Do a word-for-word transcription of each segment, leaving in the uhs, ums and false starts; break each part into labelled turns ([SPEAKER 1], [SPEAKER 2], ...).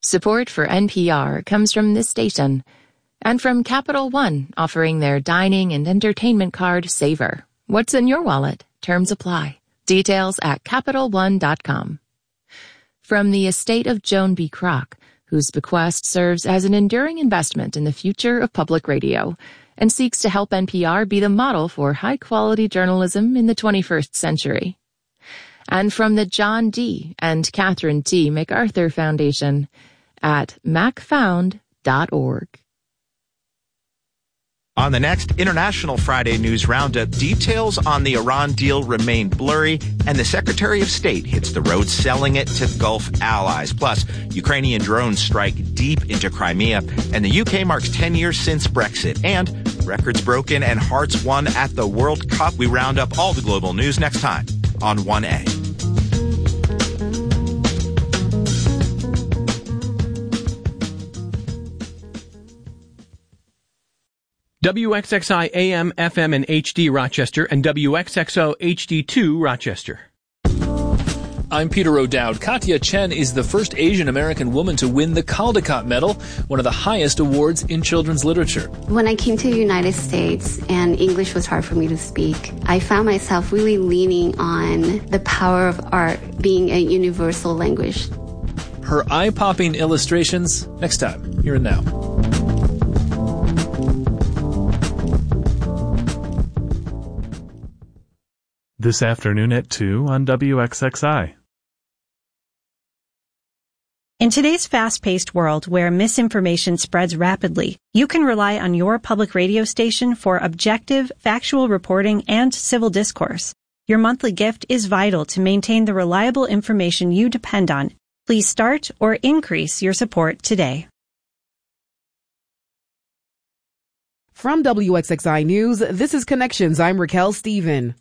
[SPEAKER 1] Support for N P R comes from this station and from Capital One, offering their dining and entertainment card Savor. What's in your wallet? Terms apply. Details at Capital One dot com. From the estate of Joan B. Kroc, whose bequest serves as an enduring investment in the future of public radio and seeks to help N P R be the model for high-quality journalism in the twenty-first century. And from the John D. and Catherine T. MacArthur Foundation at mac found dot org.
[SPEAKER 2] On the next International Friday News Roundup, details on the Iran deal remain blurry, and the Secretary of State hits the road selling it to Gulf allies. Plus, Ukrainian drones strike deep into Crimea, and the U K marks ten years since Brexit. And records broken and hearts won at the World Cup. We round up all the global news next time on one A.
[SPEAKER 3] W X X I A M, F M, and H D Rochester, and W X X O H D two Rochester.
[SPEAKER 4] I'm Peter O'Dowd. Katya Chen is the first Asian American woman to win the Caldecott Medal, one of the highest awards in children's literature.
[SPEAKER 5] When I came to the United States and English was hard for me to speak, I found myself really leaning on the power of art being a universal language.
[SPEAKER 4] Her eye-popping illustrations, next time, here and now.
[SPEAKER 6] This afternoon at two on W X X I.
[SPEAKER 7] In today's fast-paced world where misinformation spreads rapidly, you can rely on your public radio station for objective, factual reporting and civil discourse. Your monthly gift is vital to maintain the reliable information you depend on. Please start or increase your support today.
[SPEAKER 8] From W X X I News, this is Connections. I'm Raquel Stephen.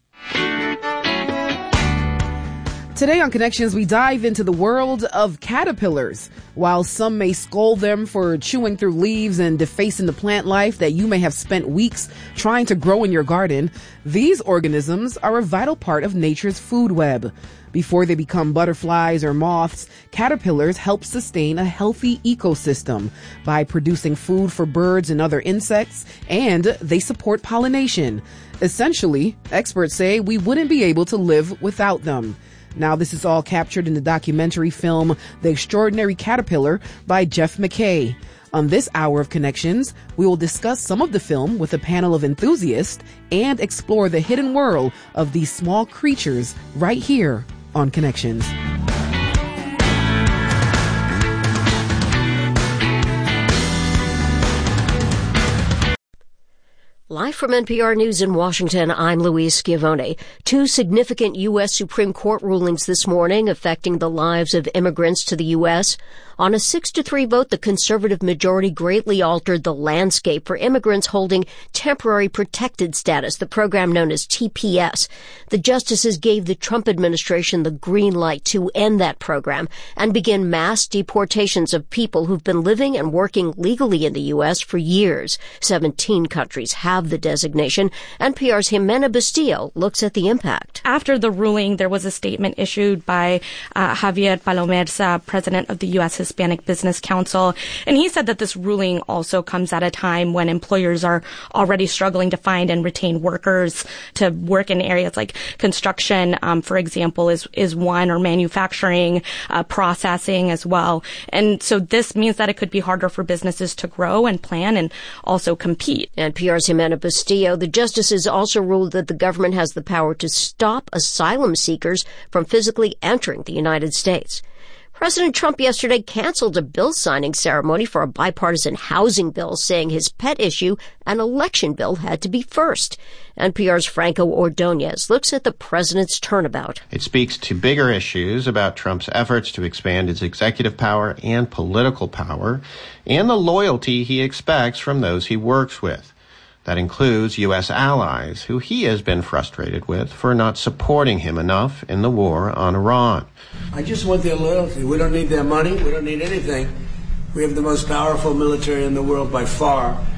[SPEAKER 8] Today on Connections, we dive into the world of caterpillars. While some may scold them for chewing through leaves and defacing the plant life that you may have spent weeks trying to grow in your garden, these organisms are a vital part of nature's food web. Before they become butterflies or moths, caterpillars help sustain a healthy ecosystem by producing food for birds and other insects, and they support pollination. Essentially, experts say we wouldn't be able to live without them. Now, this is all captured in the documentary film The Extraordinary Caterpillar by Jeff McKay. On this hour of Connections, we will discuss some of the film with a panel of enthusiasts and explore the hidden world of these small creatures right here on Connections.
[SPEAKER 9] Live from N P R News in Washington, I'm Louise Schiavone. Two significant U S Supreme Court rulings this morning affecting the lives of immigrants to the U S On a six to three vote, the conservative majority greatly altered the landscape for immigrants holding temporary protected status, the program known as T P S. The justices gave the Trump administration the green light to end that program and begin mass deportations of people who've been living and working legally in the U S for years. Seventeen countries have the designation. N P R's Jimena Bustillo looks at the impact.
[SPEAKER 10] After the ruling, there was a statement issued by uh, Javier Palomerza, president of the U S Hispanic Business Council, and he said that this ruling also comes at a time when employers are already struggling to find and retain workers to work in areas like construction, um, for example, is is one, or manufacturing, uh, processing as well. And so this means that it could be harder for businesses to grow and plan and also compete.
[SPEAKER 9] N P R's Jimena Bustillo, the justices also ruled that the government has the power to stop asylum seekers from physically entering the United States. President Trump yesterday canceled a bill signing ceremony for a bipartisan housing bill, saying his pet issue, an election bill, had to be first. N P R's Franco Ordonez looks at the president's turnabout.
[SPEAKER 11] It speaks to bigger issues about Trump's efforts to expand his executive power and political power, and the loyalty he expects from those he works with. That includes U S allies, who he has been frustrated with for not supporting him enough in the war on Iran.
[SPEAKER 12] I just want their loyalty. We don't need their money. We don't need anything. We have the most powerful military in the world by far.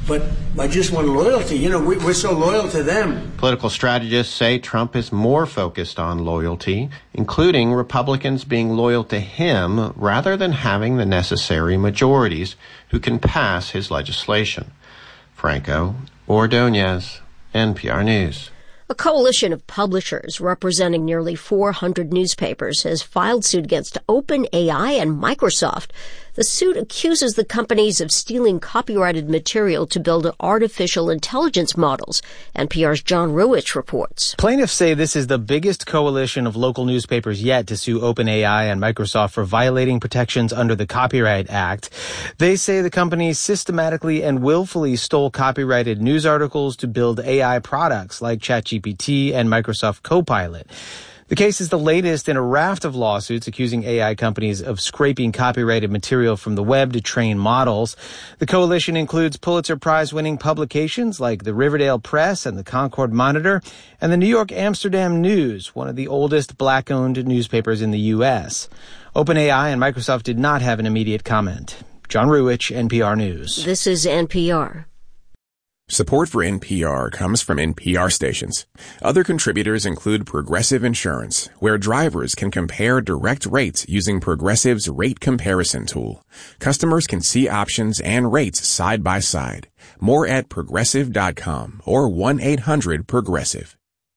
[SPEAKER 12] But I just want loyalty. You know, we, we're so loyal to them.
[SPEAKER 11] Political strategists say Trump is more focused on loyalty, including Republicans being loyal to him rather than having the necessary majorities who can pass his legislation. Franco Ordonez, N P R News.
[SPEAKER 9] A coalition of publishers representing nearly four hundred newspapers has filed suit against OpenAI and Microsoft. The suit accuses the companies of stealing copyrighted material to build artificial intelligence models. N P R's John Ruwitch reports.
[SPEAKER 13] Plaintiffs say this is the biggest coalition of local newspapers yet to sue OpenAI and Microsoft for violating protections under the Copyright Act. They say the companies systematically and willfully stole copyrighted news articles to build A I products like ChatGPT and Microsoft Copilot. The case is the latest in a raft of lawsuits accusing A I companies of scraping copyrighted material from the web to train models. The coalition includes Pulitzer Prize-winning publications like the Riverdale Press and the Concord Monitor, and the New York Amsterdam News, one of the oldest black-owned newspapers in the U S. OpenAI and Microsoft did not have an immediate comment. John Ruwitch, N P R News.
[SPEAKER 9] This is N P R.
[SPEAKER 14] Support for N P R comes from N P R stations. Other contributors include Progressive Insurance, where drivers can compare direct rates using Progressive's rate comparison tool. Customers can see options and rates side by side. More at progressive dot com or one eight hundred progressive.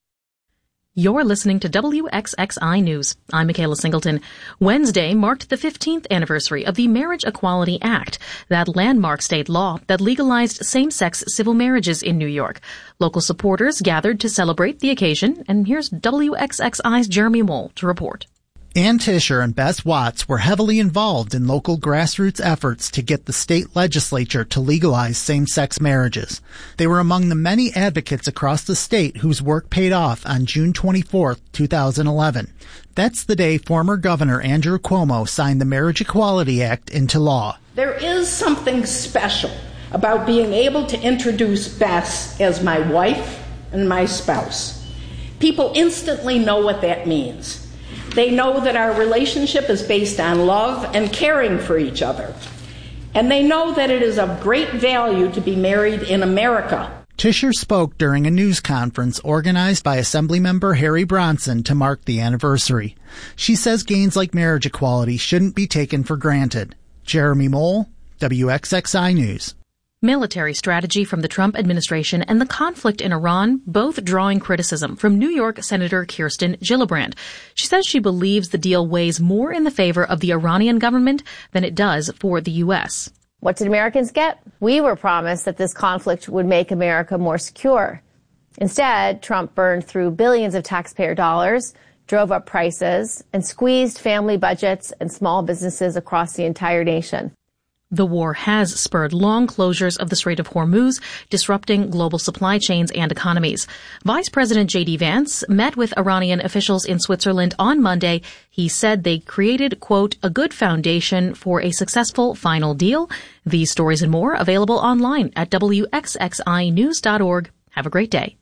[SPEAKER 15] You're listening to W X X I News. I'm Michaela Singleton. Wednesday marked the fifteenth anniversary of the Marriage Equality Act, that landmark state law that legalized same-sex civil marriages in New York. Local supporters gathered to celebrate the occasion, and here's W X X I's Jeremy Mole to report.
[SPEAKER 16] Ann Tischer and Bess Watts were heavily involved in local grassroots efforts to get the state legislature to legalize same-sex marriages. They were among the many advocates across the state whose work paid off on June twenty-fourth, two thousand eleven. That's the day former Governor Andrew Cuomo signed the Marriage Equality Act into law.
[SPEAKER 17] There is something special about being able to introduce Bess as my wife and my spouse. People instantly know what that means. They know that our relationship is based on love and caring for each other. And they know that it is of great value to be married in America.
[SPEAKER 16] Tischer spoke during a news conference organized by Assemblymember Harry Bronson to mark the anniversary. She says gains like marriage equality shouldn't be taken for granted. Jeremy Mole, W X X I News.
[SPEAKER 15] Military strategy from the Trump administration and the conflict in Iran, both drawing criticism from New York Senator Kirsten Gillibrand. She says she believes the deal weighs more in the favor of the Iranian government than it does for the U S.
[SPEAKER 18] What did Americans get? We were promised that this conflict would make America more secure. Instead, Trump burned through billions of taxpayer dollars, drove up prices, and squeezed family budgets and small businesses across the entire nation.
[SPEAKER 15] The war has spurred long closures of the Strait of Hormuz, disrupting global supply chains and economies. Vice President J D Vance met with Iranian officials in Switzerland on Monday. He said they created, quote, a good foundation for a successful final deal. These stories and more available online at W X X I news dot org. Have a great day.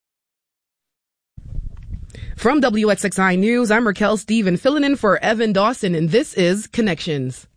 [SPEAKER 8] From W X X I News, I'm Raquel Stephen, filling in for Evan Dawson, and this is Connections.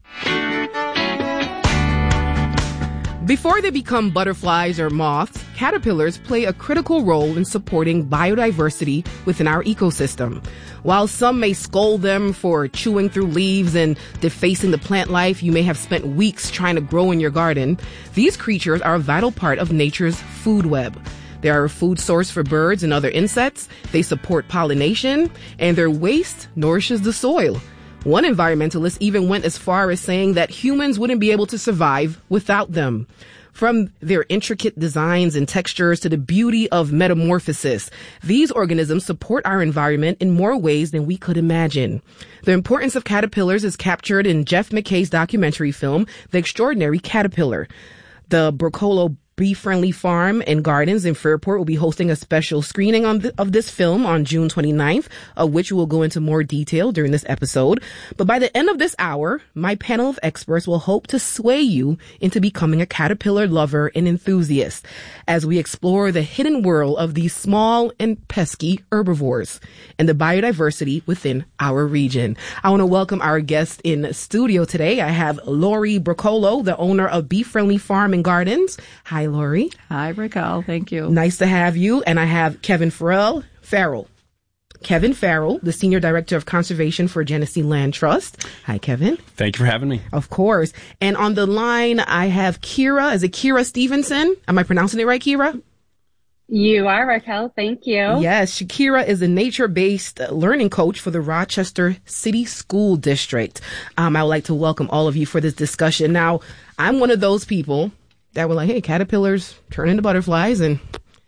[SPEAKER 8] Before they become butterflies or moths, caterpillars play a critical role in supporting biodiversity within our ecosystem. While some may scold them for chewing through leaves and defacing the plant life you may have spent weeks trying to grow in your garden, these creatures are a vital part of nature's food web. They are a food source for birds and other insects, they support pollination, and their waste nourishes the soil. One environmentalist even went as far as saying that humans wouldn't be able to survive without them. From their intricate designs and textures to the beauty of metamorphosis, these organisms support our environment in more ways than we could imagine. The importance of caterpillars is captured in Jeff McKay's documentary film, The Extraordinary Caterpillar. The Brocolo Bee-Friendly Farm and Gardens in Fairport will be hosting a special screening on th- of this film on June twenty-ninth, of which we will go into more detail during this episode. But by the end of this hour, my panel of experts will hope to sway you into becoming a caterpillar lover and enthusiast as we explore the hidden world of these small and pesky herbivores and the biodiversity within our region. I want to welcome our guest in studio today. I have Lori Brocolo, the owner of Bee-Friendly Farm and Gardens. Hi, Lori.
[SPEAKER 19] Hi, Raquel. Thank you.
[SPEAKER 8] Nice to have you. And I have Kevin Farrell, Farrell. Kevin Farrell, the Senior Director of Conservation for Genesee Land Trust. Hi, Kevin.
[SPEAKER 20] Thank you for having me.
[SPEAKER 8] Of course. And on the line, I have Kira. Is it Kira Stevenson? Am I pronouncing it right, Kira?
[SPEAKER 21] You are, Raquel. Thank you.
[SPEAKER 8] Yes, Shakira is a nature-based learning coach for the Rochester City School District. Um, I would like to welcome all of you for this discussion. Now, I'm one of those people that were like, hey, caterpillars turn into butterflies, and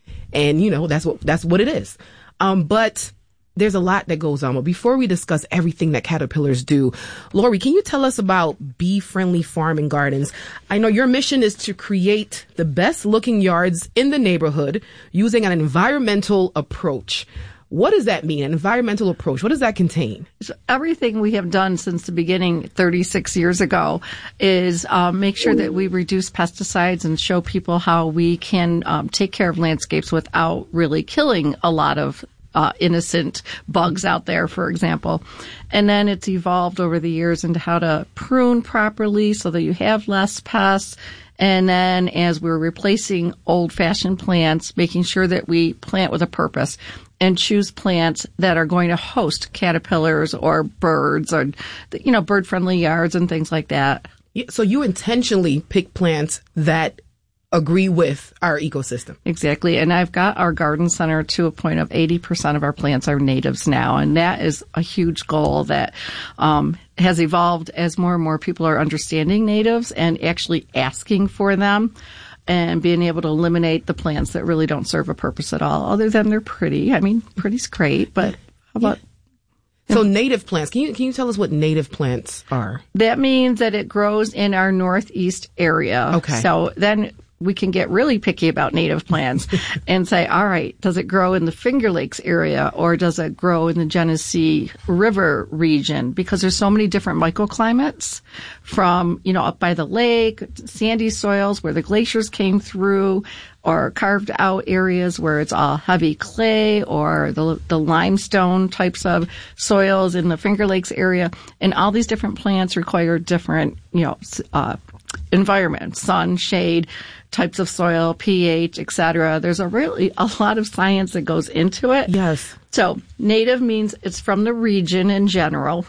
[SPEAKER 8] and you know that's what that's what it is. Um, but there's a lot that goes on. But before we discuss everything that caterpillars do, Lori, can you tell us about bee-friendly farm and gardens? I know your mission is to create the best-looking yards in the neighborhood using an environmental approach. What does that mean, an environmental approach? What does that contain?
[SPEAKER 19] So everything we have done since the beginning thirty-six years ago is um, make sure that we reduce pesticides and show people how we can um, take care of landscapes without really killing a lot of Uh, innocent bugs out there, for example. And then it's evolved over the years into how to prune properly so that you have less pests. And then as we're replacing old-fashioned plants, making sure that we plant with a purpose and choose plants that are going to host caterpillars or birds or, you know, bird-friendly yards and things like that.
[SPEAKER 8] Yeah, so you intentionally pick plants that agree with our ecosystem.
[SPEAKER 19] Exactly. And I've got our garden center to a point of eighty percent of our plants are natives now. And that is a huge goal that um, has evolved as more and more people are understanding natives and actually asking for them and being able to eliminate the plants that really don't serve a purpose at all, other than they're pretty. I mean, pretty's great, but how about...
[SPEAKER 8] Yeah. So native plants, can you can you tell us what native plants are?
[SPEAKER 19] That means that it grows in our northeast area.
[SPEAKER 8] Okay.
[SPEAKER 19] So then we can get really picky about native plants and say, all right, does it grow in the Finger Lakes area or does it grow in the Genesee River region? Because there's so many different microclimates from, you know, up by the lake, sandy soils where the glaciers came through, or carved out areas where it's all heavy clay, or the the limestone types of soils in the Finger Lakes area. And all these different plants require different, you know, uh, environment, sun, shade, types of soil, pH, et cetera. There's a really a lot of science that goes into it.
[SPEAKER 8] Yes.
[SPEAKER 19] So native means it's from the region in general.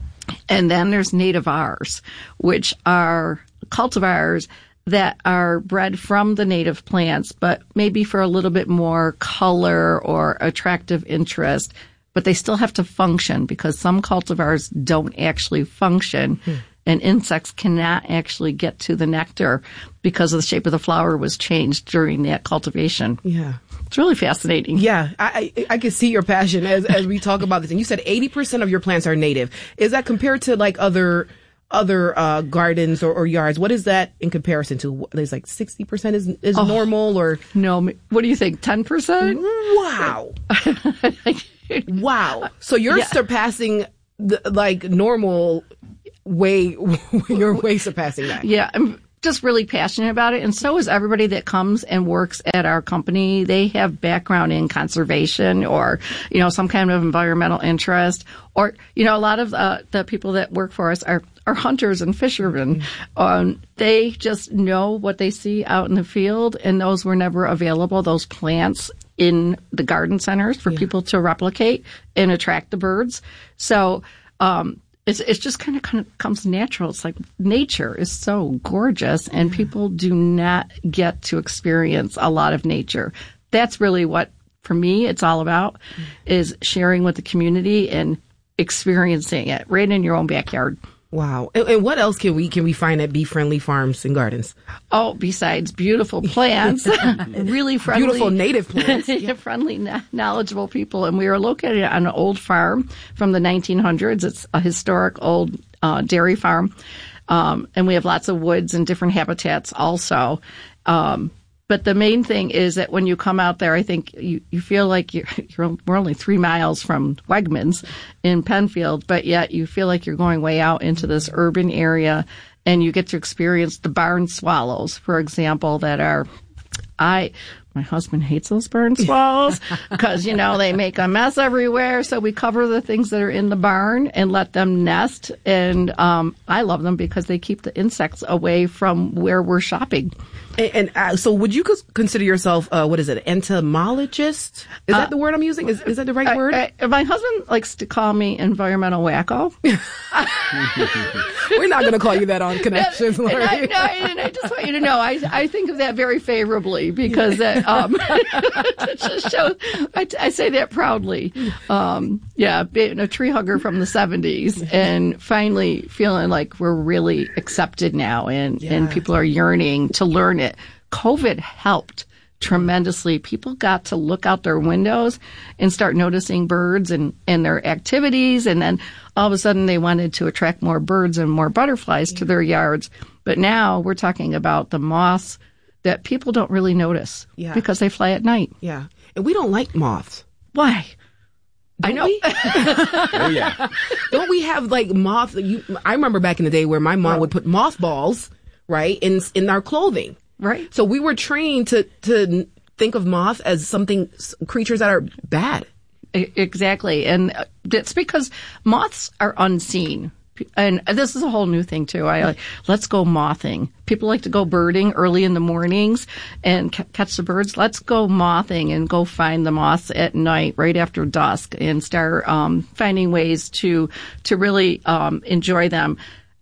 [SPEAKER 19] And then there's nativars, which are cultivars that are bred from the native plants, but maybe for a little bit more color or attractive interest. But they still have to function because some cultivars don't actually function. Hmm. And insects cannot actually get to the nectar because of the shape of the flower was changed during that cultivation.
[SPEAKER 8] Yeah.
[SPEAKER 19] It's really fascinating.
[SPEAKER 8] Yeah. I I, I can see your passion as, as we talk about this. And you said eighty percent of your plants are native. Is that compared to like other other uh, gardens or, or yards? What is that in comparison to? There's like sixty percent is, is oh, normal or?
[SPEAKER 19] No. What do you think? ten percent?
[SPEAKER 8] Wow. Wow. So you're yeah. surpassing the, like normal way, you're way surpassing that.
[SPEAKER 19] Yeah, I'm just really passionate about it. And so is everybody that comes and works at our company. They have background in conservation or, you know, some kind of environmental interest. Or, you know, a lot of uh, the people that work for us are, are hunters and fishermen. Um, they just know what they see out in the field, and those were never available, those plants in the garden centers for yeah. people to replicate and attract the birds. So, um, It's it's just kind of kind of comes natural. It's like nature is so gorgeous, and people do not get to experience a lot of nature. That's really what, for me, it's all about, is sharing with the community and experiencing it right in your own backyard.
[SPEAKER 8] Wow. And, and what else can we can we find at Bee Friendly Farms and Gardens?
[SPEAKER 19] Oh, besides beautiful plants, really friendly.
[SPEAKER 8] Beautiful native plants.
[SPEAKER 19] Yeah. Friendly, knowledgeable people. And we are located on an old farm from the nineteen hundreds. It's a historic old uh, dairy farm. Um, and we have lots of woods and different habitats also. Um, But the main thing is that when you come out there, I think you, you feel like you're, you're we're only three miles from Wegmans in Penfield, but yet you feel like you're going way out into this urban area, and you get to experience the barn swallows, for example, that are, I, My husband hates those barn swallows because, you know, they make a mess everywhere. So we cover the things that are in the barn and let them nest. And um, I love them because they keep the insects away from where we're shopping.
[SPEAKER 8] And, and uh, so would you consider yourself, uh, what is it, entomologist? Is that uh, the word I'm using? Is, is that the right
[SPEAKER 19] I,
[SPEAKER 8] word?
[SPEAKER 19] I, my husband likes to call me environmental wacko.
[SPEAKER 8] We're not going to call you that on Connections,
[SPEAKER 19] and,
[SPEAKER 8] Lori.
[SPEAKER 19] and, I, no, and I just want you to know, I, I think of that very favorably because that, um, it just shows, I, I say that proudly. Um, yeah, being a tree hugger from the seventies and finally feeling like we're really accepted now and, yeah. and people are yearning to learn it. COVID helped tremendously. People got to look out their windows and start noticing birds and, and their activities. And then all of a sudden they wanted to attract more birds and more butterflies to their yards. But now we're talking about the moths that people don't really notice yeah. because they fly at night.
[SPEAKER 8] Yeah. And we don't like moths.
[SPEAKER 19] Why?
[SPEAKER 8] Don't
[SPEAKER 19] I know.
[SPEAKER 8] We?
[SPEAKER 2] Oh, yeah.
[SPEAKER 8] Don't we have like moth? You, I remember back in the day where my mom would put mothballs, right, in in our clothing.
[SPEAKER 19] Right.
[SPEAKER 8] So we were trained to, to think of moths as something, creatures that are bad.
[SPEAKER 19] Exactly. And it's because moths are unseen. And this is a whole new thing, too. I like, let's go mothing. People like to go birding early in the mornings and c- catch the birds. Let's go mothing and go find the moths at night, right after dusk, and start um, finding ways to to really um, enjoy them.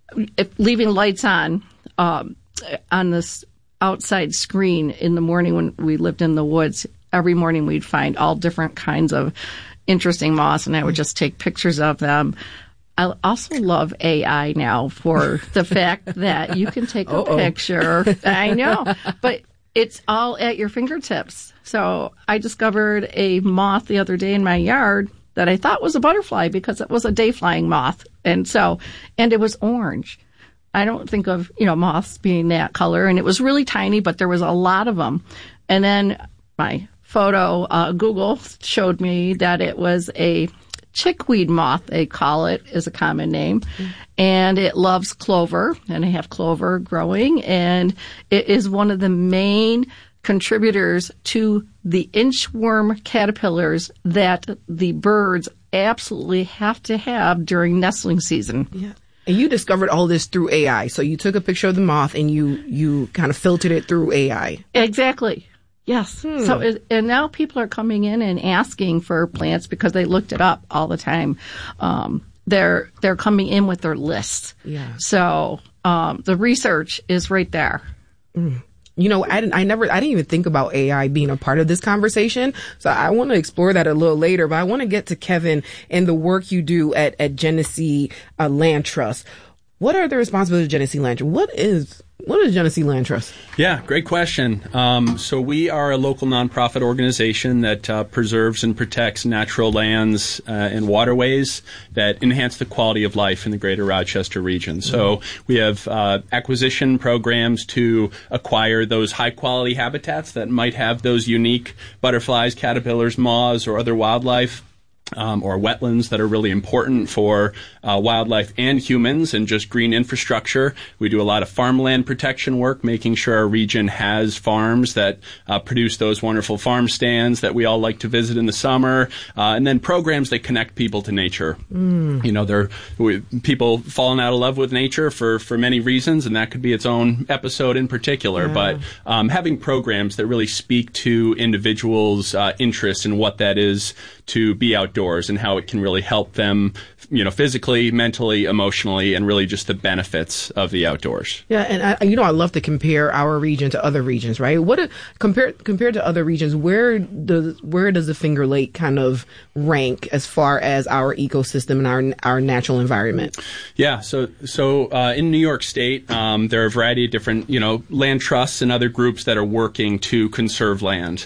[SPEAKER 19] If leaving lights on um, on this outside screen in the morning when we lived in the woods, every morning we'd find all different kinds of interesting moths, and I would just take pictures of them. I also love A I now for the fact that you can take a Uh-oh. picture. I know, but it's all at your fingertips. So I discovered a moth the other day in my yard that I thought was a butterfly because it was a day-flying moth. And so, and it was orange. I don't think of, you know, moths being that color. And it was really tiny, but there was a lot of them. And then my photo, uh, Google showed me that it was a chickweed moth, they call it, is a common name. Mm. And it loves clover, and I have clover growing, and it is one of the main contributors to the inchworm caterpillars that the birds absolutely have to have during nestling season.
[SPEAKER 8] Yeah. And you discovered all this through A I. So you took a picture of the moth and you, you kind of filtered it through A I.
[SPEAKER 19] Exactly. Yes. Hmm. So, it, and now people are coming in and asking for plants because they looked it up all the time. Um, they're, they're coming in with their lists.
[SPEAKER 8] Yeah.
[SPEAKER 19] So, um, the research is right there.
[SPEAKER 8] Mm. You know, I didn't, I never, I didn't even think about A I being a part of this conversation. So I want to explore that a little later, but I want to get to Kevin and the work you do at, at Genesee uh, Land Trust. What are the responsibilities of Genesee Land Trust? What is, what is Genesee Land Trust?
[SPEAKER 20] Yeah, great question. Um, so we are a local nonprofit organization that uh, preserves and protects natural lands uh, and waterways that enhance the quality of life in the greater Rochester region. So we have uh, acquisition programs to acquire those high-quality habitats that might have those unique butterflies, caterpillars, moths, or other wildlife. Um, or wetlands that are really important for uh, wildlife and humans, and just green infrastructure. We do a lot of farmland protection work, making sure our region has farms that uh, produce those wonderful farm stands that we all like to visit in the summer, uh, and then programs that connect people to nature. Mm. You know, they're we, people falling out of love with nature for, for many reasons, and that could be its own episode in particular. Yeah. But um, having programs that really speak to individuals' uh, interests in what that is to be outdoors and how it can really help them, you know, physically, mentally, emotionally, and really just the benefits of the outdoors.
[SPEAKER 8] Yeah, and I, you know, I love to compare our region to other regions, right? What a, compared compared to other regions, where does where does the Finger Lake kind of rank as far as our ecosystem and our our natural environment?
[SPEAKER 20] Yeah, so so uh, in New York State, um, there are a variety of different, you know, land trusts and other groups that are working to conserve land.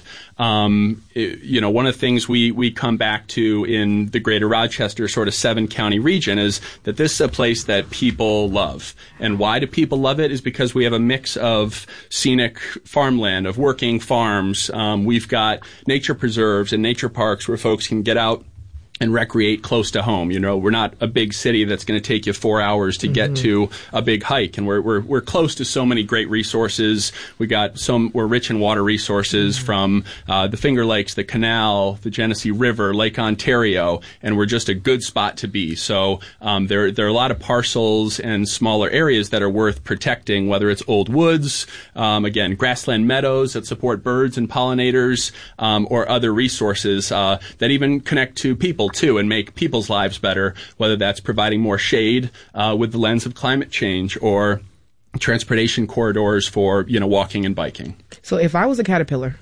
[SPEAKER 20] Um, it, you know, one of the things we, we come back to in the greater Rochester sort of seven county region is that this is a place that people love. And why do people love it is because we have a mix of scenic farmland, of working farms. Um, we've got nature preserves and nature parks where folks can get out and recreate close to home. You know, we're not a big city that's going to take you four hours to get
[SPEAKER 8] Mm-hmm.
[SPEAKER 20] to a big hike, and we're we're we're close to so many great resources. We got some. We're rich in water resources
[SPEAKER 8] Mm-hmm.
[SPEAKER 20] from uh, the Finger Lakes, the Canal, the Genesee River, Lake Ontario, and we're just a good spot to be. So um, there there are a lot of parcels and smaller areas that are worth protecting, whether it's old woods, um, again grassland meadows that support birds and pollinators, um, or other resources uh, that even connect to people too and make people's lives better, whether that's providing more shade uh, with the lens of climate change or transportation corridors for, you know, walking and biking.
[SPEAKER 8] So if I was a caterpillar,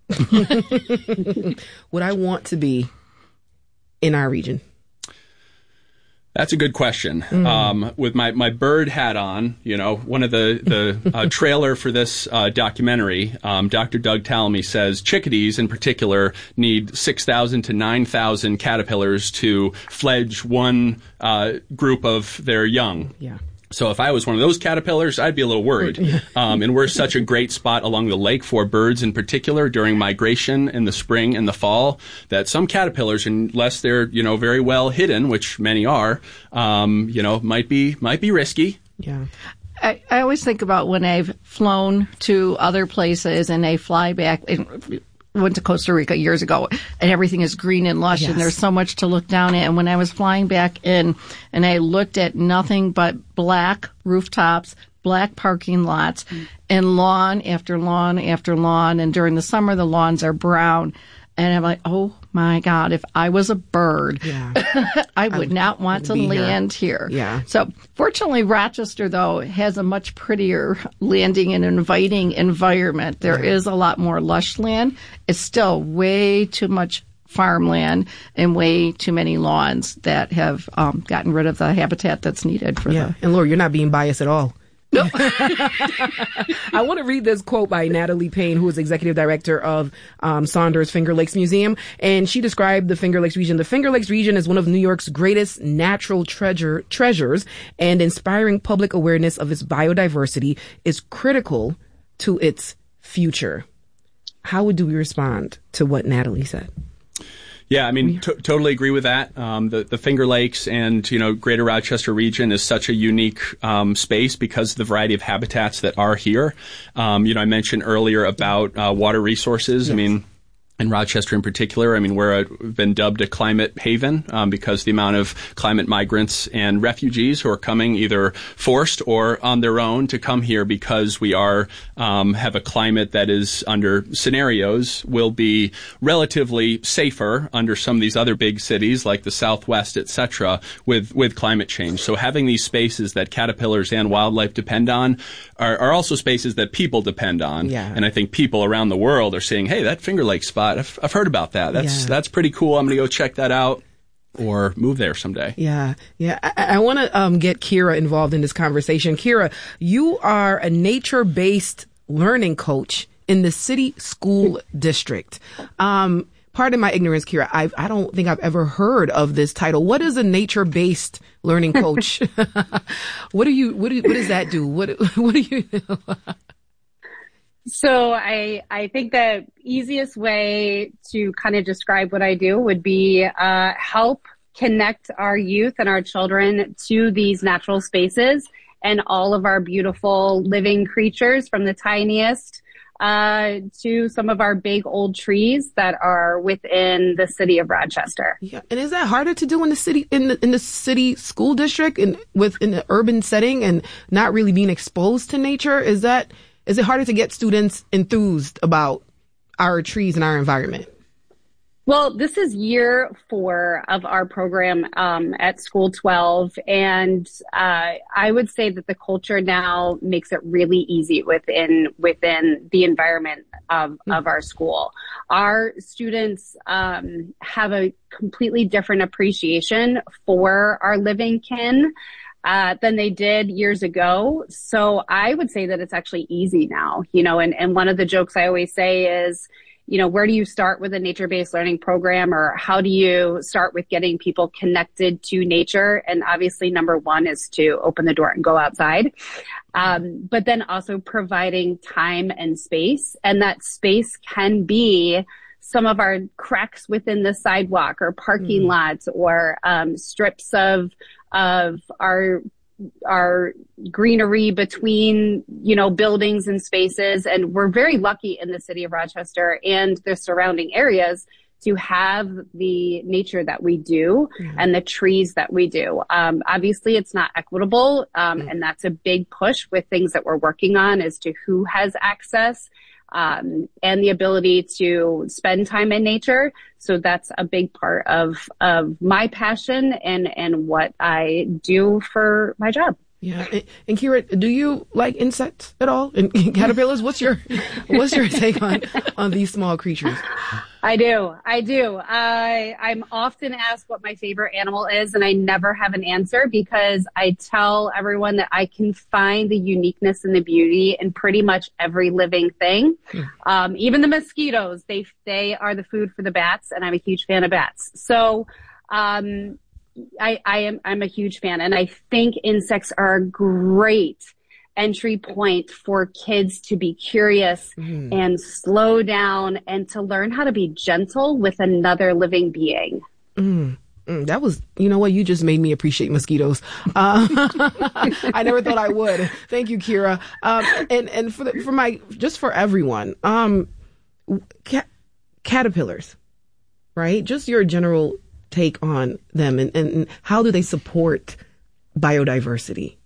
[SPEAKER 8] would I want to be in our region?
[SPEAKER 20] That's a good question.
[SPEAKER 8] Mm.
[SPEAKER 20] Um, with my, my bird hat on, you know, one of the, the uh, trailer for this uh, documentary, um, Doctor Doug Tallamy says chickadees in particular need six thousand to nine thousand caterpillars to fledge one uh, group of their young.
[SPEAKER 8] Yeah.
[SPEAKER 20] So if I was one of those caterpillars, I'd be a little worried. Um, and we're such a great spot along the lake for birds in particular during migration in the spring and the fall that some caterpillars, unless they're, you know, very well hidden, which many are, um, you know, might be, might be risky.
[SPEAKER 8] Yeah.
[SPEAKER 19] I, I always think about when I've flown to other places and I fly back. And, went to Costa Rica years ago and everything is green and lush
[SPEAKER 8] Yes.
[SPEAKER 19] and there's so much to look down at. And when I was flying back in and I looked at nothing but black rooftops, black parking lots, mm. and lawn after lawn after lawn. And during the summer, the lawns are brown. And I'm like, oh my God, if I was a bird,
[SPEAKER 8] yeah.
[SPEAKER 19] I would I not want to land here.
[SPEAKER 8] here. Yeah.
[SPEAKER 19] So fortunately, Rochester, though, has a much prettier landing and inviting environment. There
[SPEAKER 8] yeah.
[SPEAKER 19] is a lot more lush land. It's still way too much farmland and way too many lawns that have um, gotten rid of the habitat that's needed for
[SPEAKER 8] yeah.
[SPEAKER 19] the...
[SPEAKER 8] And Laura, you're not being biased at all. No. I want to read this quote by Natalie Payne, who is executive director of um, Saunders Finger Lakes Museum. And she described the Finger Lakes region. The Finger Lakes region is one of New York's greatest natural treasure treasures, and inspiring public awareness of its biodiversity is critical to its future. How would we respond to what Natalie said?
[SPEAKER 20] Yeah, I mean, t- totally agree with that. Um, the, the Finger Lakes and, you know, Greater Rochester region is such a unique um, space because of the variety of habitats that are here. Um, you know, I mentioned earlier about uh, water resources. Yes. I mean, in Rochester in particular, I mean, we're a, we've been dubbed a climate haven um, because the amount of climate migrants and refugees who are coming either forced or on their own to come here because we are um, have a climate that is under scenarios will be relatively safer under some of these other big cities like the Southwest, et cetera, with with climate change. So having these spaces that caterpillars and wildlife depend on are, are also spaces that people depend on.
[SPEAKER 8] Yeah.
[SPEAKER 20] And I think people around the world are saying, hey, that Finger Lakes spot, I've, I've heard about that. That's
[SPEAKER 8] yeah.
[SPEAKER 20] that's pretty cool. I'm going to go check that out or move there someday.
[SPEAKER 8] Yeah, yeah. I, I want to um, get Kira involved in this conversation. Kira, you are a nature-based learning coach in the city school district. Um, pardon my ignorance, Kira. I I don't think I've ever heard of this title. What is a nature-based learning coach? what do you what do what does that do? What what do you?
[SPEAKER 21] So I, I think the easiest way to kind of describe what I do would be uh, help connect our youth and our children to these natural spaces and all of our beautiful living creatures, from the tiniest uh, to some of our big old trees that are within the city of Rochester.
[SPEAKER 8] Yeah, and is that harder to do in the city in the in the city school district and within the urban setting and not really being exposed to nature? Is that Is it harder to get students enthused about our trees and our environment?
[SPEAKER 21] Well, this is year four of our program um, at School twelve, and uh, I would say that the culture now makes it really easy within within the environment of, mm-hmm. of our school. Our students um, have a completely different appreciation for our living kin Uh, than they did years ago. So I would say that it's actually easy now, you know, and, and one of the jokes I always say is, you know, where do you start with a nature-based learning program, or how do you start with getting people connected to nature? And obviously number one is to open the door and go outside. Um, but then also providing time and space, and that space can be some of our cracks within the sidewalk or parking mm. lots or um, strips of of our our greenery between, you know, buildings and spaces. And we're very lucky in the city of Rochester and the surrounding areas to have the nature that we do mm-hmm. and the trees that we do. Um, obviously it's not equitable. Um, mm-hmm. And that's a big push with things that we're working on as to who has access, um, and the ability to spend time in nature. So that's a big part of, of my passion and, and what I do for my job.
[SPEAKER 8] Yeah. And, and Kira, do you like insects at all? And caterpillars? What's your, what's your take on, on these small creatures?
[SPEAKER 21] I do. I do. I, I'm often asked what my favorite animal is, and I never have an answer because I tell everyone that I can find the uniqueness and the beauty in pretty much every living thing. Hmm. Um, even the mosquitoes, they, they are the food for the bats, and I'm a huge fan of bats. So, um, I, I am, I'm a huge fan, and I think insects are a great entry point for kids to be curious mm. and slow down and to learn how to be gentle with another living being.
[SPEAKER 8] Mm. Mm, that was, you know what? You just made me appreciate mosquitoes. Uh, I never thought I would. Thank you, Kira. Um, and, and for the, for my, just for everyone, um, ca- caterpillars, right? Just your general take on them and, and how do they support biodiversity?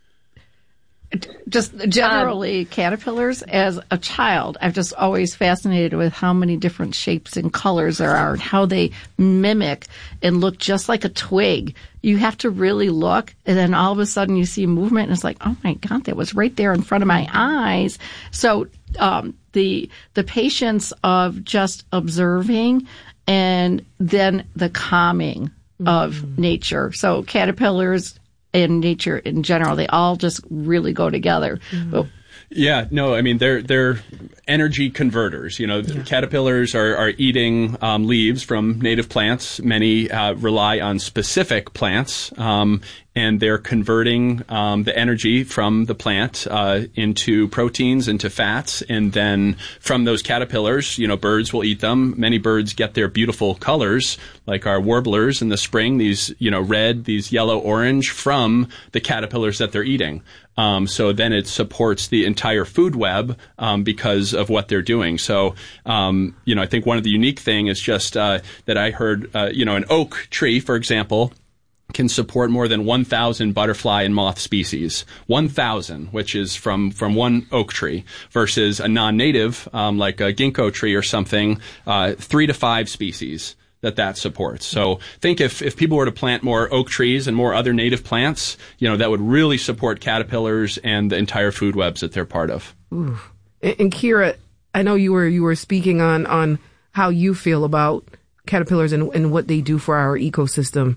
[SPEAKER 19] Just generally, um, caterpillars, as a child, I've just always fascinated with how many different shapes and colors there are and how they mimic and look just like a twig. You have to really look, and then all of a sudden you see movement, and it's like, oh my God, that was right there in front of my eyes. So um, the the patience of just observing and then the calming mm-hmm. of nature. So caterpillars and nature in general, they all just really go together. Mm-hmm. But,
[SPEAKER 20] yeah, no, I mean, they're they're energy converters. You know, yeah. caterpillars are, are eating um, leaves from native plants. Many uh, rely on specific plants, um, and they're converting um, the energy from the plant uh, into proteins, into fats, and then from those caterpillars, you know, birds will eat them. Many birds get their beautiful colors, like our warblers in the spring, these, you know, red, these yellow, orange, from the caterpillars that they're eating. Um, so then it supports the entire food web um, because of what they're doing. So, um, you know, I think one of the unique thing is just uh, that I heard, uh, you know, an oak tree, for example, can support more than one thousand butterfly and moth species. one thousand, which is from, from one oak tree, versus a non-native, um, like a ginkgo tree or something, uh, three to five species that that supports. So think if, if people were to plant more oak trees and more other native plants, you know, that would really support caterpillars and the entire food webs that they're part of.
[SPEAKER 8] Ooh. And, and Kira, I know you were, you were speaking on, on how you feel about caterpillars and, and what they do for our ecosystem.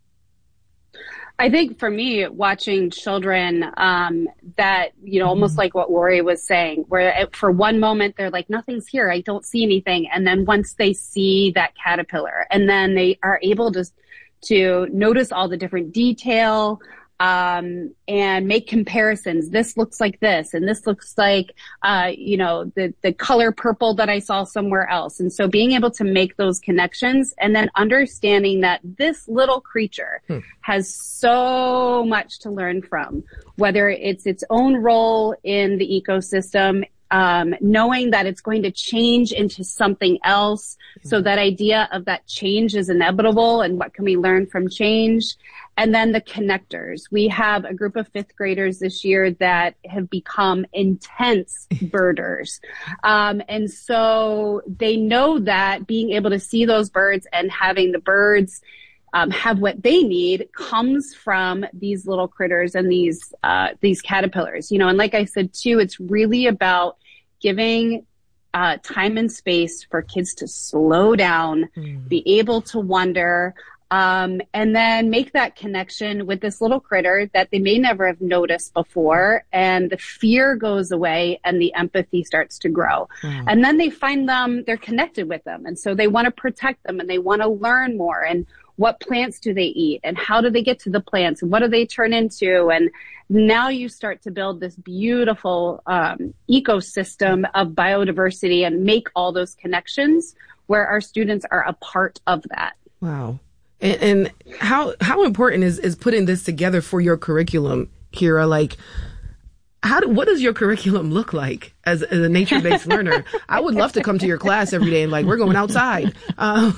[SPEAKER 21] I think for me, watching children, um, that, you know, almost like what Lori was saying, where for one moment they're like, nothing's here, I don't see anything. And then once they see that caterpillar, and then they are able to, to notice all the different detail, um, and make comparisons. This looks like this, and this looks like, uh, you know, the, the color purple that I saw somewhere else. And so being able to make those connections and then understanding that this little creature hmm. has so much to learn from, whether it's its own role in the ecosystem, Um, knowing that it's going to change into something else. So that idea of that change is inevitable and what can we learn from change? And then the connectors. We have a group of fifth graders this year that have become intense birders. Um, and so they know that being able to see those birds and having the birds Um, have what they need comes from these little critters and these, uh, these caterpillars, you know, and like I said too, it's really about giving, uh, time and space for kids to slow down, mm. be able to wonder, um, and then make that connection with this little critter that they may never have noticed before. And the fear goes away and the empathy starts to grow. Mm. And then they find them, they're connected with them. And so they want to protect them and they want to learn more. And what plants do they eat and how do they get to the plants and what do they turn into? And now you start to build this beautiful um, ecosystem of biodiversity and make all those connections where our students are a part of that.
[SPEAKER 8] Wow. And, and how how important is, is putting this together for your curriculum, Kira? Like, how do, what does your curriculum look like as, as a nature-based learner? I would love to come to your class every day and like, we're going outside. Um,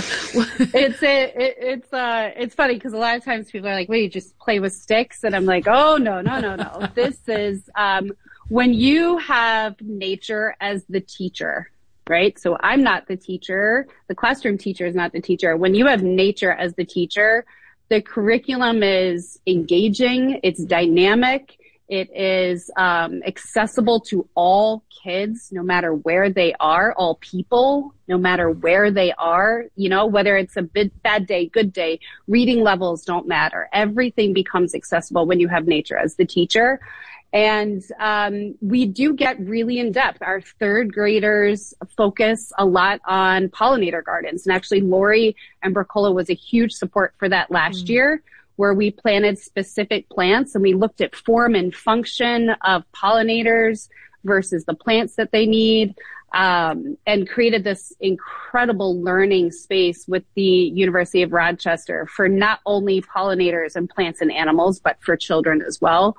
[SPEAKER 21] it's a, it, it's uh it's funny because a lot of times people are like, wait, you just play with sticks, and I'm like, oh no no no no. This is um when you have nature as the teacher. Right? So I'm not the teacher. The classroom teacher is not the teacher. When you have nature as the teacher, the curriculum is engaging. It's dynamic. It is um, accessible to all kids, no matter where they are, all people, no matter where they are, you know, whether it's a bit, bad day, good day, reading levels don't matter. Everything becomes accessible when you have nature as the teacher. And um, we do get really in depth. Our third graders focus a lot on pollinator gardens. And actually, Lori and Bricola was a huge support for that last mm-hmm. year, where we planted specific plants and we looked at form and function of pollinators versus the plants that they need, um, and created this incredible learning space with the University of Rochester for not only pollinators and plants and animals, but for children as well.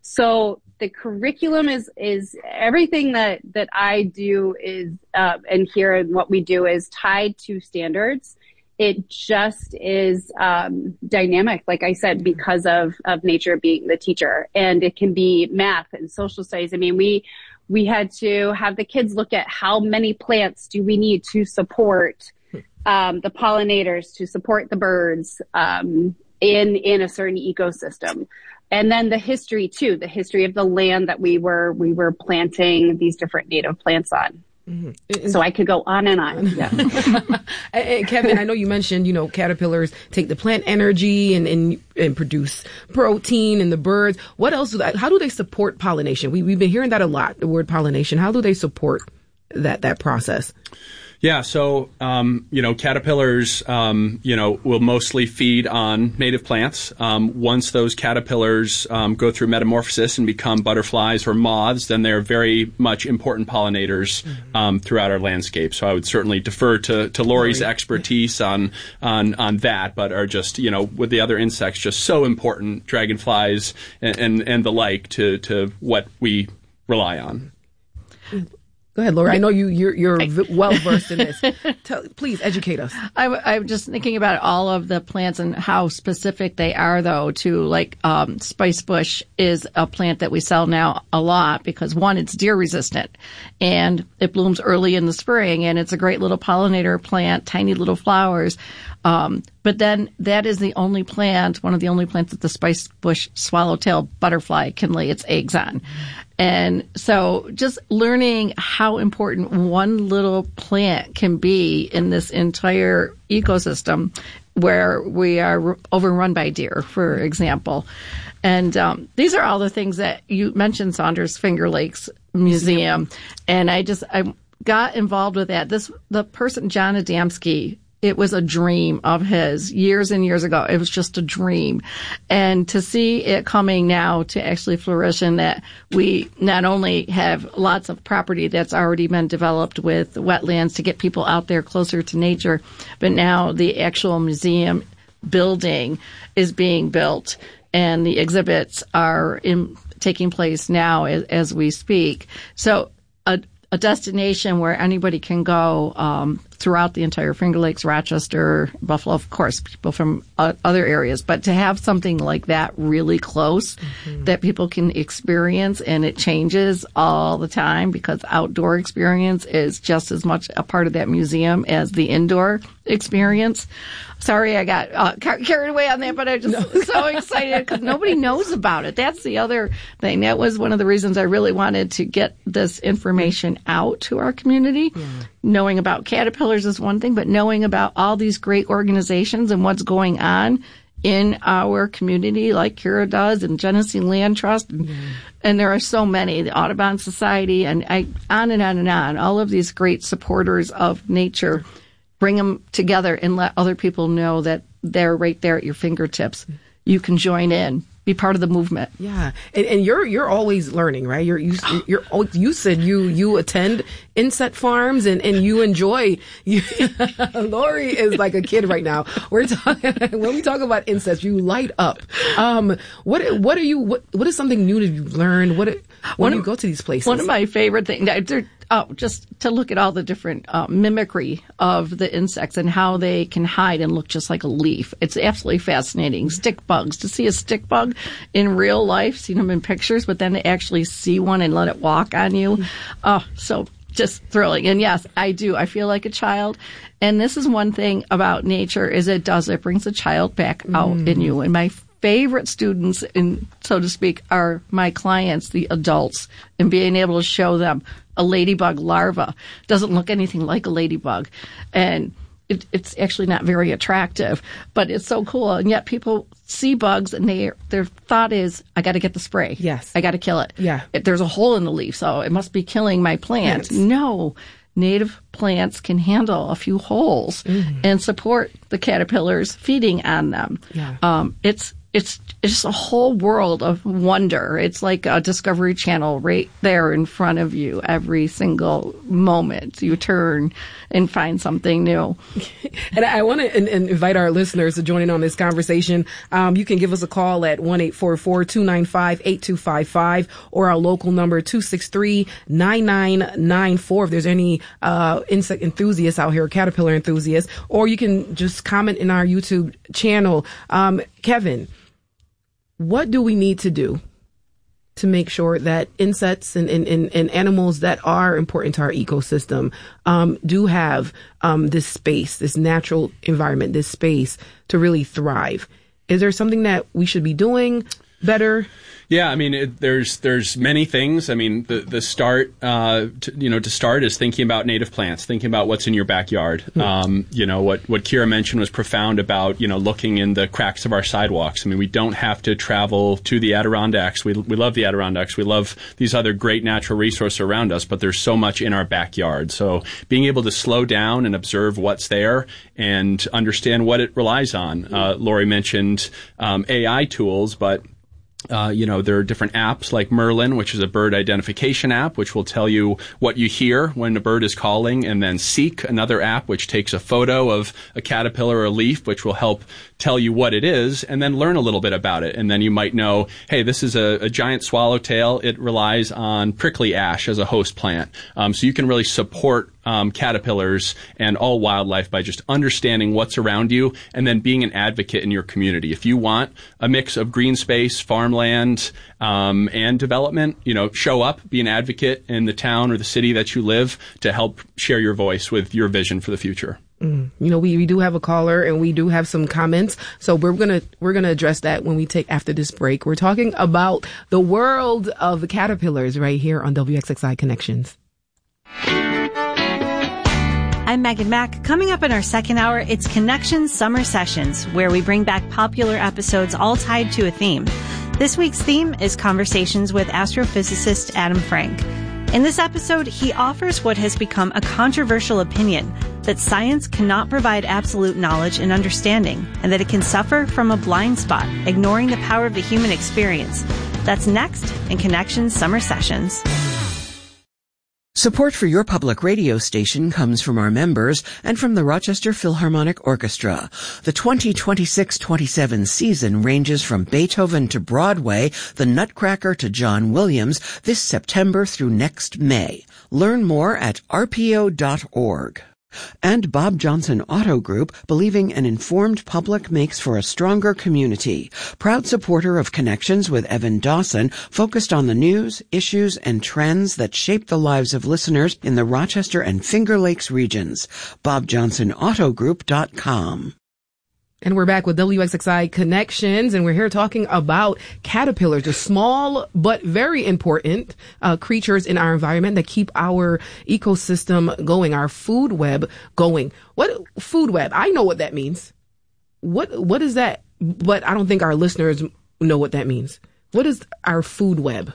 [SPEAKER 21] So the curriculum is, is everything that, that I do is, uh, and here and what we do is tied to standards. It just is, um, dynamic, like I said, because of, of nature being the teacher. And it can be math and social studies. I mean, we, we had to have the kids look at how many plants do we need to support, um, the pollinators, to support the birds, um, in, in a certain ecosystem. And then the history too, the history of the land that we were, we were planting these different native plants on. Mm-hmm. So I could go on and on. Yeah.
[SPEAKER 8] and, and Kevin, I know you mentioned, you know, caterpillars take the plant energy and, and, and produce protein in the birds. What else do that, how do they support pollination? We, we've been hearing that a lot, the word pollination. How do they support that, that process?
[SPEAKER 20] Yeah, so, um, you know, caterpillars, um, you know, will mostly feed on native plants. Um, once those caterpillars um, go through metamorphosis and become butterflies or moths, then they're very much important pollinators um, throughout our landscape. So I would certainly defer to, to Lori's Lori. expertise on, on on that, but are just, you know, with the other insects, just so important, dragonflies and, and, and the like, to, to what we rely on.
[SPEAKER 8] Go ahead, Laura. I know you, you're, you're well versed in this. Tell, please educate us.
[SPEAKER 19] I, I'm just thinking about all of the plants and how specific they are, though, to like um, spice bush is a plant that we sell now a lot because, one, it's deer resistant and it blooms early in the spring and it's a great little pollinator plant, tiny little flowers. Um, but then that is the only plant, one of the only plants that the spice bush swallowtail butterfly can lay its eggs on. And so just learning how important one little plant can be in this entire ecosystem where we are overrun by deer, for example. And um, these are all the things that you mentioned, Saunders Finger Lakes Museum. And I just I got involved with that. This the person, John Adamski, it was a dream of his years and years ago. It was just a dream. And to see it coming now to actually fruition, that we not only have lots of property that's already been developed with wetlands to get people out there closer to nature, but now the actual museum building is being built and the exhibits are in, taking place now as, as we speak. So a, a destination where anybody can go, um, throughout the entire Finger Lakes, Rochester, Buffalo, of course, people from uh, other areas. But to have something like that really close mm-hmm. that people can experience, and it changes all the time because outdoor experience is just as much a part of that museum as the indoor experience. Sorry, I got uh, car- carried away on that, but I'm just no. so excited because nobody knows about it. That's the other thing. That was one of the reasons I really wanted to get this information out to our community. Yeah. Knowing about caterpillars is one thing, but knowing about all these great organizations and what's going on in our community, like Kira does, and Genesee Land Trust, and, yeah. and there are so many, the Audubon Society, and I, on and on and on, all of these great supporters of nature. Bring them together and let other people know that they're right there at your fingertips. You can join in be part of the movement.
[SPEAKER 8] Yeah, and, and you're you're always learning, right? You're you you're you said you you attend insect farms and, and you enjoy. You, Lori is like a kid right now. We're talking when we talk about insects, you light up. Um, what what are you? What what is something new that you've learned? What when
[SPEAKER 19] one
[SPEAKER 8] you
[SPEAKER 19] of,
[SPEAKER 8] go to these places?
[SPEAKER 19] One of my favorite things. Oh, just to look at all the different uh, mimicry of the insects and how they can hide and look just like a leaf. It's absolutely fascinating. Stick bugs. To see a stick bug in real life, seen them in pictures, but then to actually see one and let it walk on you. Oh, so just thrilling. And yes, I do. I feel like a child. And this is one thing about nature is it does, it brings a child back out mm. in you. And my favorite students, in so to speak, are my clients, the adults, and being able to show them a ladybug larva doesn't look anything like a ladybug, and it, it's actually not very attractive, but it's so cool. And yet people see bugs, and they their thought is, I got to get the spray.
[SPEAKER 8] Yes,
[SPEAKER 19] I got to kill it.
[SPEAKER 8] Yeah,
[SPEAKER 19] it, there's a hole in the leaf, so it must be killing my plant.
[SPEAKER 8] Yes.
[SPEAKER 19] No. Native plants can handle a few holes mm. and support the caterpillars feeding on them.
[SPEAKER 8] Yeah.
[SPEAKER 19] Um, it's it's it's a whole world of wonder. It's like a Discovery Channel right there in front of you every single moment. You turn and find something new.
[SPEAKER 8] And I want to invite our listeners to join in on this conversation. Um, you can give us a call at one eight four four, two nine five, eight two five five or our local number two six three, nine nine nine four if there's any uh, insect enthusiasts out here, caterpillar enthusiasts, or you can just comment in our YouTube channel. Um, Kevin, what do we need to do to make sure that insects and, and, and, and animals that are important to our ecosystem um, do have um, this space, this natural environment, this space to really thrive? Is there something that we should be doing better?
[SPEAKER 20] Yeah, I mean, it, there's there's many things. I mean, the the start, uh, to, you know, to start is thinking about native plants, thinking about what's in your backyard. Mm. Um, you know, what what Kira mentioned was profound about, you know, looking in the cracks of our sidewalks. I mean, we don't have to travel to the Adirondacks. We we love the Adirondacks. We love these other great natural resources around us, but there's so much in our backyard. So being able to slow down and observe what's there and understand what it relies on. Uh, Lori mentioned um, A I tools, but Uh, you know, there are different apps like Merlin, which is a bird identification app, which will tell you what you hear when a bird is calling, and then Seek, another app, which takes a photo of a caterpillar or a leaf, which will help tell you what it is, and then learn a little bit about it. And then you might know, hey, this is a, a giant swallowtail. It relies on prickly ash as a host plant. Um, so you can really support Um, caterpillars and all wildlife by just understanding what's around you and then being an advocate in your community. If you want a mix of green space, farmland, um, and development, you know, show up, be an advocate in the town or the city that you live to help share your voice with your vision for the future.
[SPEAKER 8] Mm. You know, we, we do have a caller and we do have some comments. So we're going to, we're going to address that when we take after this break. We're talking about the world of caterpillars right here on W X X I Connections.
[SPEAKER 7] I'm Megan Mack. Coming up in our second hour, it's Connections Summer Sessions, where we bring back popular episodes all tied to a theme. This week's theme is conversations with astrophysicist Adam Frank. In this episode, he offers what has become a controversial opinion, that science cannot provide absolute knowledge and understanding, and that it can suffer from a blind spot, ignoring the power of the human experience. That's next in Connections Summer Sessions.
[SPEAKER 1] Support for your public radio station comes from our members and from the Rochester Philharmonic Orchestra. The twenty twenty-six twenty-seven season ranges from Beethoven to Broadway, The Nutcracker to John Williams, this September through next May. Learn more at R P O dot org. And Bob Johnson Auto Group, believing an informed public makes for a stronger community. Proud supporter of Connections with Evan Dawson, focused on the news, issues, and trends that shape the lives of listeners in the Rochester and Finger Lakes regions. Bob Johnson Auto Group dot com.
[SPEAKER 8] And we're back with W X X I Connections, and we're here talking about caterpillars, the small but very important uh, creatures in our environment that keep our ecosystem going, our food web going. What food web? I know what that means. What what is that? But I don't think our listeners know what that means. What is our food web?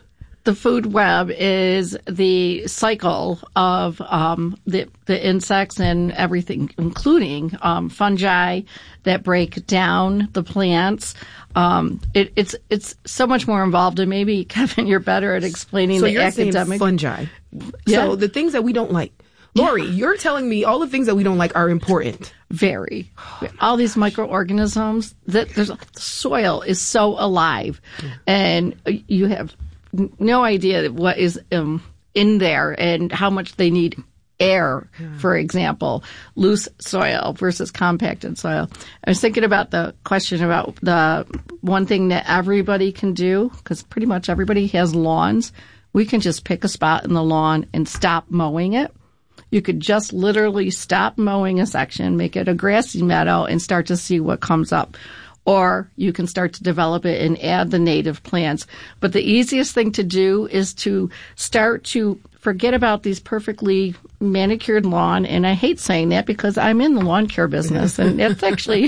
[SPEAKER 19] the food web is the cycle of um, the, the insects and everything, including um, fungi that break down the plants. Um, it, it's it's so much more involved, and maybe, Kevin, you're better at explaining
[SPEAKER 8] so
[SPEAKER 19] the
[SPEAKER 8] you're
[SPEAKER 19] academic.
[SPEAKER 8] Saying fungi.
[SPEAKER 19] Yeah.
[SPEAKER 8] So the things that we don't like. Lori, yeah. You're telling me all the things that we don't like are important.
[SPEAKER 19] Very. All these microorganisms, that there's the soil is so alive, yeah. and you have no idea what is um, in there and how much they need air, yeah. for example, loose soil versus compacted soil. I was thinking about the question about the one thing that everybody can do, because pretty much everybody has lawns. We can just pick a spot in the lawn and stop mowing it. You could just literally stop mowing a section, make it a grassy meadow, and start to see what comes up. Or you can start to develop it and add the native plants. But the easiest thing to do is to start to forget about these perfectly manicured lawn. And I hate saying that because I'm in the lawn care business, and it's actually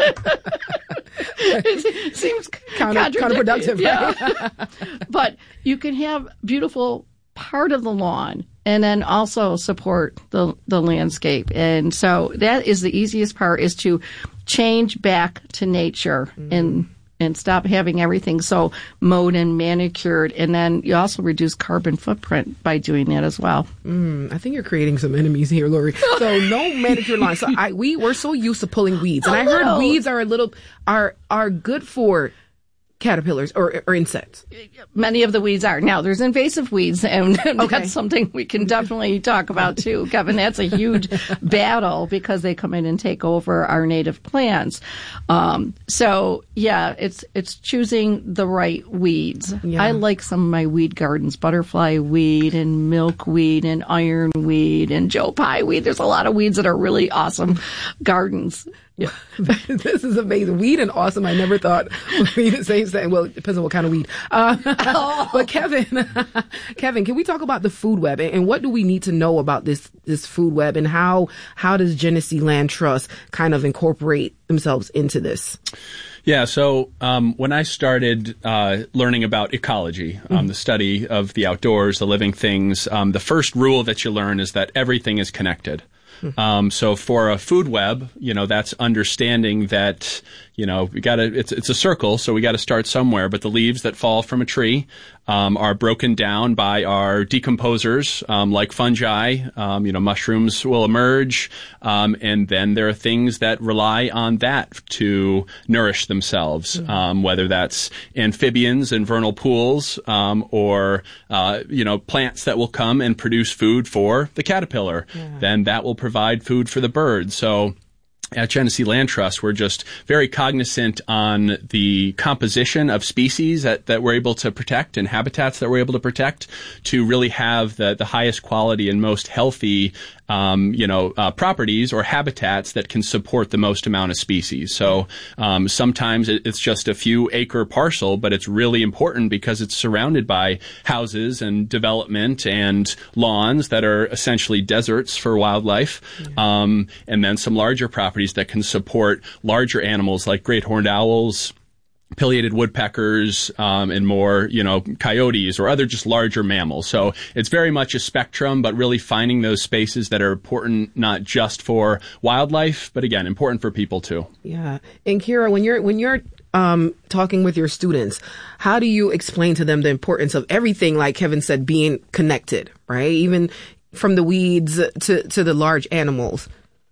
[SPEAKER 19] it seems
[SPEAKER 8] Counter, counterproductive.
[SPEAKER 19] Right? Yeah. But you can have beautiful part of the lawn and then also support the the landscape. And so that is the easiest part, is to change back to nature mm. and and stop having everything so mowed and manicured. And then you also reduce carbon footprint by doing that as well.
[SPEAKER 8] Mm, I think you're creating some enemies here, Lori. So no manicured lawn. So I, we we're so used to pulling weeds, and I heard weeds are a little are are good for caterpillars or, or insects.
[SPEAKER 19] Many of the weeds are. Now, there's invasive weeds, and
[SPEAKER 8] okay.
[SPEAKER 19] that's something we can definitely talk about too, Kevin. That's a huge battle because they come in and take over our native plants. Um, so, yeah, it's it's choosing the right weeds. Yeah. I like some of my weed gardens, butterfly weed and milkweed and ironweed and Joe Pye weed. There's a lot of weeds that are really awesome gardens.
[SPEAKER 8] Yeah. This is amazing. Weed and awesome. I never thought would be the same thing. Well, it depends on what kind of weed. Uh, oh. But Kevin, Kevin, can we talk about the food web, and, and what do we need to know about this this food web, and how how does Genesee Land Trust kind of incorporate themselves into this?
[SPEAKER 20] Yeah, so um, when I started uh, learning about ecology, um, mm-hmm. the study of the outdoors, the living things, um, the first rule that you learn is that everything is connected. Um, so for a food web, you know, that's understanding that, you know, we gotta, it's, it's a circle, so we gotta start somewhere, but the leaves that fall from a tree, um, are broken down by our decomposers, um, like fungi, um, you know, mushrooms will emerge, um, and then there are things that rely on that to nourish themselves, mm-hmm. um, whether that's amphibians in vernal pools, um, or, uh, you know, plants that will come and produce food for the caterpillar. Yeah. Then that will provide food for the bird. So at Genesee Land Trust, we're just very cognizant on the composition of species that, that we're able to protect and habitats that we're able to protect to really have the, the highest quality and most healthy Um, you know, uh, properties or habitats that can support the most amount of species. So um, sometimes it, it's just a few acre parcel, but it's really important because it's surrounded by houses and development and lawns that are essentially deserts for wildlife. Yeah. Um, and then some larger properties that can support larger animals like great horned owls, pileated woodpeckers, um, and more, you know, coyotes or other just larger mammals. So it's very much a spectrum, but really finding those spaces that are important not just for wildlife, but again, important for people too.
[SPEAKER 8] Yeah. And Kira, when you're, when you're, um, talking with your students, how do you explain to them the importance of everything, like Kevin said, being connected, right? Even from the weeds to, to the large animals.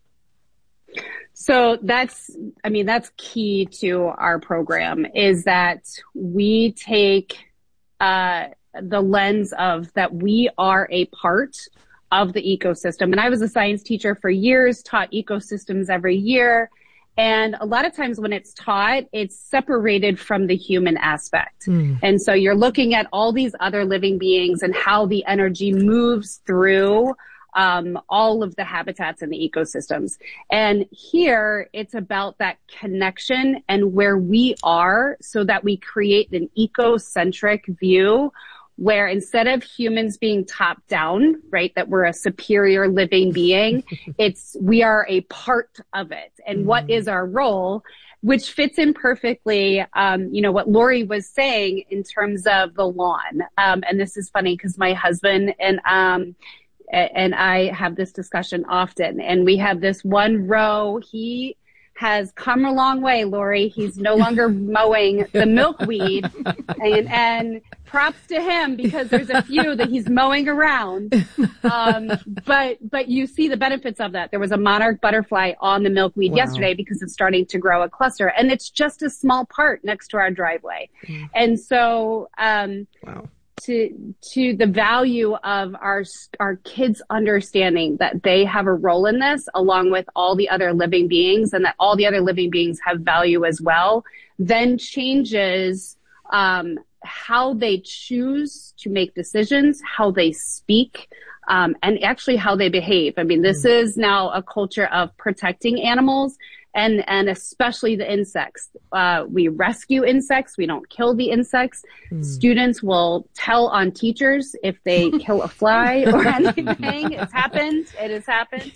[SPEAKER 21] So that's, I mean, that's key to our program, is that we take uh, the lens of that we are a part of the ecosystem. And I was a science teacher for years, taught ecosystems every year. And a lot of times when it's taught, it's separated from the human aspect. Mm. And so you're looking at all these other living beings and how the energy moves through Um, all of the habitats and the ecosystems. And here it's about that connection and where we are, so that we create an ecocentric view where instead of humans being top down, right, that we're a superior living being, it's, we are a part of it. And mm-hmm. what is our role? which fits in perfectly, um, you know, what Lori was saying in terms of the lawn. Um, and this is funny because my husband and, um, and I have this discussion often, and we have this one row. He has come a long way, Lori. He's no longer mowing the milkweed, and, and props to him because there's a few that he's mowing around. Um, but but you see the benefits of that. There was a monarch butterfly on the milkweed
[SPEAKER 3] Wow.
[SPEAKER 21] yesterday because it's starting to grow a cluster, and it's just a small part next to our driveway. Mm. And so, um, wow. to to the value of our our kids understanding that they have a role in this along with all the other living beings, and that all the other living beings have value as well, then changes um, how they choose to make decisions, how they speak, um, and actually how they behave. I mean, this mm. is now a culture of protecting animals. And, and especially the insects. Uh, we rescue insects. We don't kill the insects. Mm. Students will tell on teachers if they kill a fly or anything. It's happened. It has happened.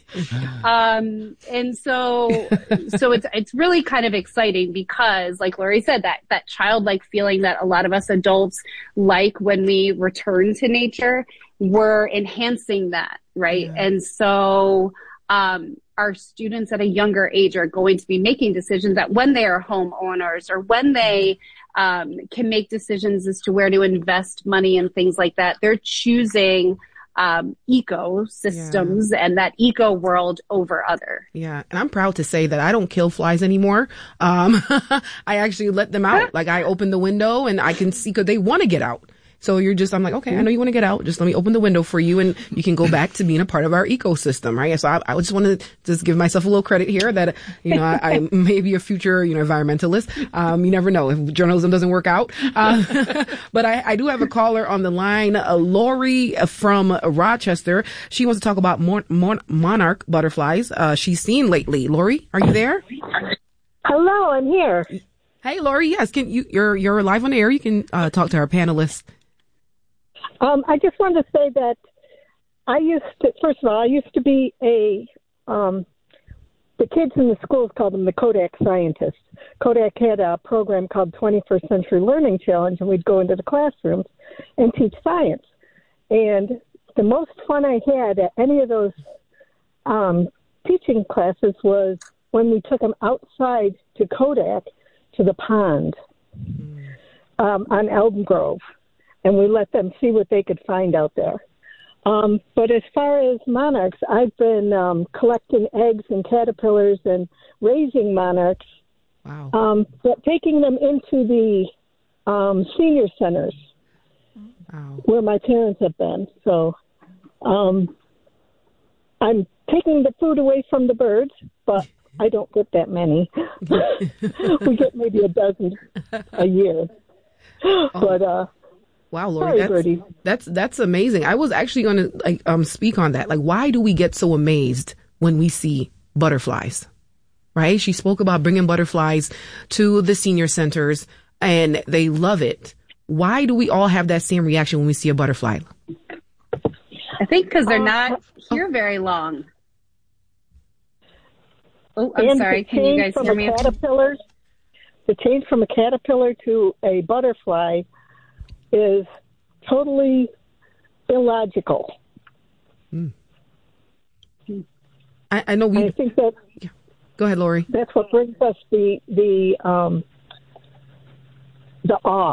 [SPEAKER 21] Um, and so, so it's, it's really kind of exciting because, like Lori said, that, that childlike feeling that a lot of us adults like when we return to nature, we're enhancing that, right? Yeah. And so, um, our students at a younger age are going to be making decisions that when they are homeowners or when they um, can make decisions as to where to invest money and things like that, they're choosing um, ecosystems yeah. and that eco world over other.
[SPEAKER 8] Yeah. And I'm proud to say that I don't kill flies anymore. Um, I actually let them out. Like I open the window and I can see because they want to get out. So you're just, I'm like, okay, I know you want to get out. Just let me open the window for you and you can go back to being a part of our ecosystem, right? So I, I just want to just give myself a little credit here that, you know, I, I may be a future, you know, environmentalist. Um, you never know if journalism doesn't work out. Uh, but I, I do have a caller on the line, uh, Lori from Rochester. She wants to talk about mon- mon- monarch butterflies. Uh, she's seen lately. Lori, are you there?
[SPEAKER 3] Hello, I'm here.
[SPEAKER 8] Hey, Lori. Yes. Can you, you're, you're live on the air. You can, uh, talk to our panelists.
[SPEAKER 3] Um, I just wanted to say that I used to, first of all, I used to be a, um, the kids in the schools called them the Kodak scientists. Kodak had a program called twenty-first Century Learning Challenge, and we'd go into the classrooms and teach science. And the most fun I had at any of those um, teaching classes was when we took them outside to Kodak, to the pond um, on Elm Grove. And we let them see what they could find out there. Um, but as far as monarchs, I've been um, collecting eggs and caterpillars and raising monarchs, wow. um, but taking them into the um, senior centers wow. where my parents have been. So um, I'm taking the food away from the birds, but I don't get that many. We get maybe a dozen a year. Oh. But, uh,
[SPEAKER 8] wow, Lori, Sorry, that's, that's that's amazing. I was actually going to like um speak on that. Like, why do we get so amazed when we see butterflies? Right? She spoke about bringing butterflies to the senior centers, and they love it. Why do we all have that same reaction when we see a butterfly?
[SPEAKER 21] I think because they're not here very long. Oh, I'm
[SPEAKER 3] and
[SPEAKER 21] sorry. Can you guys hear me?
[SPEAKER 3] Caterpillar, the change from a caterpillar to a butterfly is totally illogical.
[SPEAKER 8] Mm. I, I know we.
[SPEAKER 3] I think that.
[SPEAKER 8] Yeah. Go ahead, Lori.
[SPEAKER 3] That's what brings us the the um, the awe.